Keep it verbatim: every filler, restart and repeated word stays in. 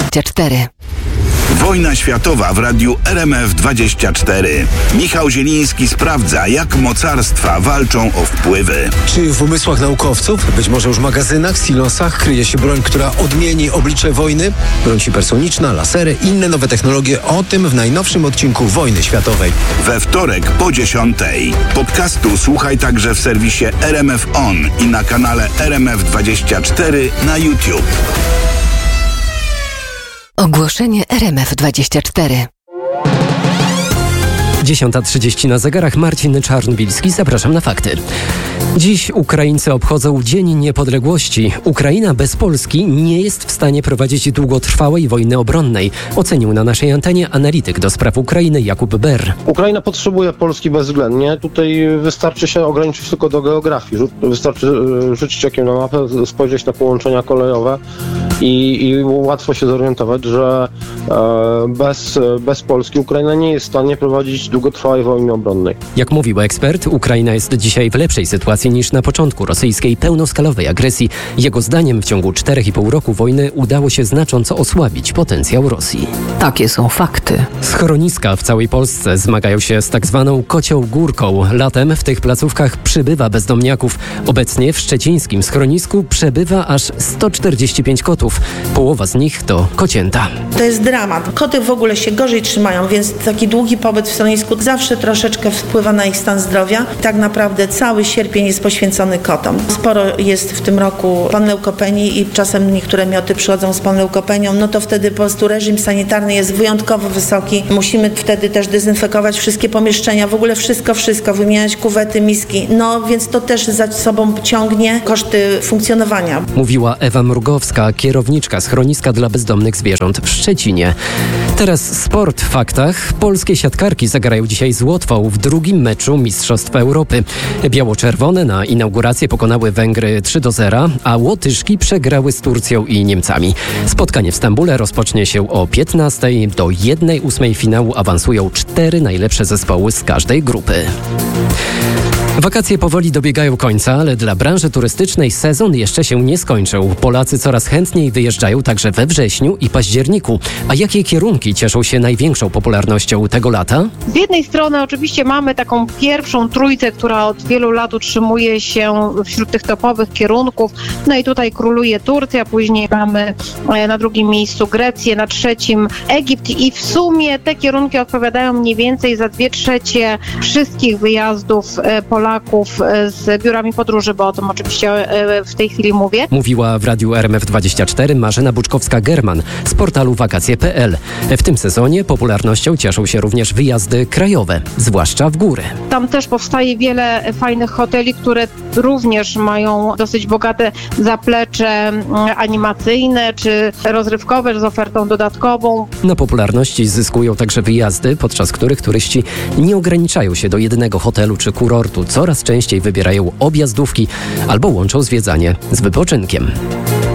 dwadzieścia cztery. Wojna światowa w radiu R M F dwadzieścia cztery. Michał Zieliński sprawdza, jak mocarstwa walczą o wpływy. Czy w umysłach naukowców, być może już w magazynach, silosach kryje się broń, która odmieni oblicze wojny? Broń hipersoniczna, lasery, inne nowe technologie. O tym w najnowszym odcinku Wojny światowej. We wtorek po dziesiątej. Podcastu słuchaj także w serwisie R M F On i na kanale R M F dwadzieścia cztery na YouTube. Ogłoszenie R M F dwadzieścia cztery. dziesiąta trzydzieści na zegarach. Marcin Czarnbilski, zapraszam na fakty. Dziś Ukraińcy obchodzą Dzień Niepodległości. Ukraina bez Polski nie jest w stanie prowadzić długotrwałej wojny obronnej, ocenił na naszej antenie analityk do spraw Ukrainy Jakub Ber. Ukraina potrzebuje Polski bezwzględnie. Tutaj wystarczy się ograniczyć tylko do geografii. Wystarczy rzucić okiem na mapę, spojrzeć na połączenia kolejowe i, i łatwo się zorientować, że e, bez, bez Polski Ukraina nie jest w stanie prowadzić długotrwałej wojny obronnej. Jak mówił ekspert, Ukraina jest dzisiaj w lepszej sytuacji niż na początku rosyjskiej pełnoskalowej agresji. Jego zdaniem w ciągu czterech i pół roku wojny udało się znacząco osłabić potencjał Rosji. Takie są fakty. Schroniska w całej Polsce zmagają się z tak zwaną kocią górką. Latem w tych placówkach przybywa bezdomniaków. Obecnie w szczecińskim schronisku przebywa aż sto czterdzieści pięć kotów. Połowa z nich to kocięta. To jest dramat. Koty w ogóle się gorzej trzymają, więc taki długi pobyt w schronisku zawsze troszeczkę wpływa na ich stan zdrowia. Tak naprawdę cały sierpień jest poświęcony kotom. Sporo jest w tym roku panleukopenii i czasem niektóre mioty przychodzą z panleukopenią, no to wtedy po prostu reżim sanitarny jest wyjątkowo wysoki. Musimy wtedy też dezynfekować wszystkie pomieszczenia, w ogóle wszystko, wszystko, wymieniać kuwety, miski, no więc to też za sobą ciągnie koszty funkcjonowania. Mówiła Ewa Mrugowska, kierowniczka schroniska dla bezdomnych zwierząt w Szczecinie. Teraz sport w faktach. Polskie siatkarki zagrają dzisiaj z Łotwą w drugim meczu Mistrzostw Europy. Biało-czerwone na inaugurację pokonały Węgry trzy do zera, a Łotyszki przegrały z Turcją i Niemcami. Spotkanie w Stambule rozpocznie się o piętnastej. Do jednej ósmej finału awansują cztery najlepsze zespoły z każdej grupy. Wakacje powoli dobiegają końca, ale dla branży turystycznej sezon jeszcze się nie skończył. Polacy coraz chętniej wyjeżdżają także we wrześniu i październiku. A jakie kierunki cieszą się największą popularnością tego lata? Z jednej strony oczywiście mamy taką pierwszą trójkę, która od wielu lat utrzymuje się wśród tych topowych kierunków. No i tutaj króluje Turcja, później mamy na drugim miejscu Grecję, na trzecim Egipt i w sumie te kierunki odpowiadają mniej więcej za dwie trzecie wszystkich wyjazdów Polaków z biurami podróży, bo o tym oczywiście w tej chwili mówię. Mówiła w radiu R M F dwadzieścia cztery Marzena Buczkowska-German z portalu wakacje kropka p l. W tym sezonie popularnością cieszą się również wyjazdy krajowe, zwłaszcza w góry. Tam też powstaje wiele fajnych hoteli, które również mają dosyć bogate zaplecze animacyjne czy rozrywkowe z ofertą dodatkową. Na popularności zyskują także wyjazdy, podczas których turyści nie ograniczają się do jednego hotelu czy kurortu. Coraz częściej wybierają objazdówki albo łączą zwiedzanie z wypoczynkiem.